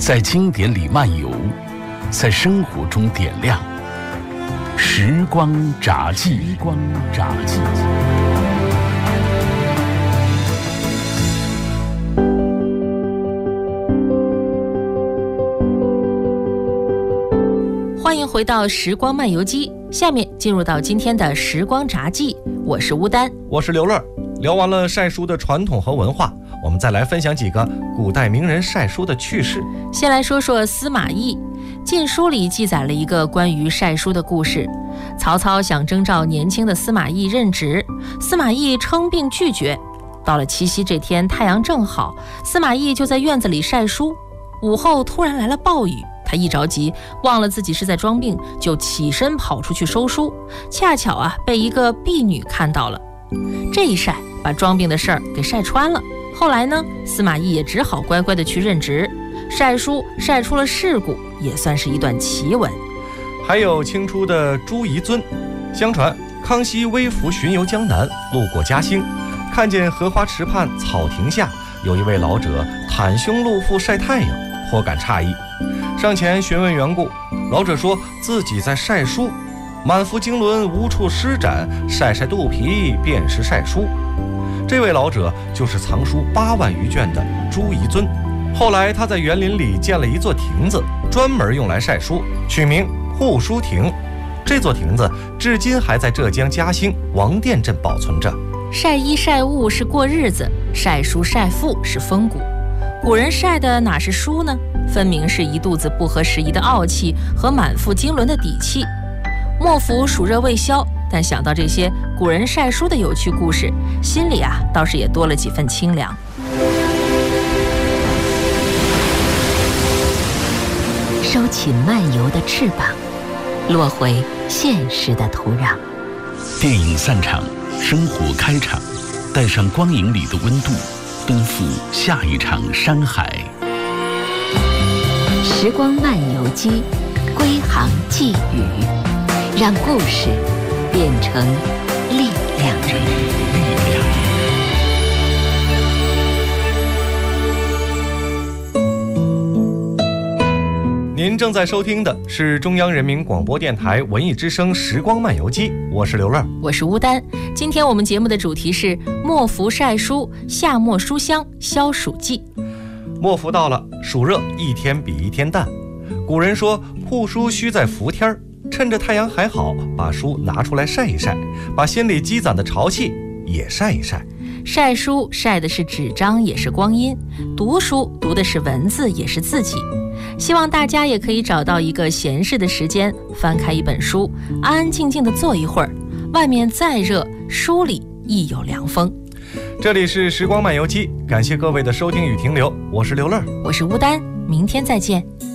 在经典里漫游，在生活中点亮。时光札记。 欢迎回到时光漫游记，下面进入到今天的时光札记，我是乌丹， 我是刘乐。聊完了晒书的传统和文化，我们再来分享几个古代名人晒书的趣事。 先来说说司马懿。晋书里记载了一个关于晒书的故事。曹操想征召年轻的司马懿任职，司马懿称病拒绝。到了七夕这天，太阳正好，司马懿就在院子里晒书。午后突然来了暴雨，他一着急忘了自己是在装病，就起身跑出去收书，恰巧被一个婢女看到了。这一晒把装病的事儿给晒穿了。后来呢，司马懿也只好乖乖的去任职。晒书晒出了事故，也算是一段奇闻。 还有清初的朱彝尊，相传康熙微服巡游江南，路过嘉兴，看见荷花池畔草亭下有一位老者袒胸露腹晒太阳，颇感诧异，上前询问缘故。老者说自己在晒书，满腹经纶无处施展，晒晒肚皮便是晒书。这位老者就是藏书8万余卷的朱彝尊。后来他在园林里建了一座亭子，专门用来晒书，取名护书亭。这座亭子至今还在浙江嘉兴王店镇保存着。 晒衣晒物是过日子，晒书晒腹是风骨。古人晒的哪是书呢？分明是一肚子不合时宜的傲气和满腹经纶的底气。莫服暑热未消，但想到这些古人晒书的有趣故事，心里倒是也多了几分清凉。 收起漫游的翅膀，落回现实的土壤。 电影散场，生活开场，带上光影里的温度，奔赴下一场山海。 时光漫游记，归航寄语，让故事变成力量。 您正在收听的是中央人民广播电台文艺之声时光漫游记，我是刘乐， 我是乌丹。今天我们节目的主题是莫服晒书，夏末书香消暑记。 末伏到了，暑热一天比一天淡。古人说护书须在伏天，趁着太阳还好，把书拿出来晒一晒，把心里积攒的潮气也晒一晒。 晒书晒的是纸张，也是光阴；读书读的是文字，也是自己。希望大家也可以找到一个闲适的时间，翻开一本书，安安静静地坐一会儿。外面再热，书里亦有凉风。 这里是时光漫游记，感谢各位的收听与停留，我是刘乐， 我是乌丹，明天再见。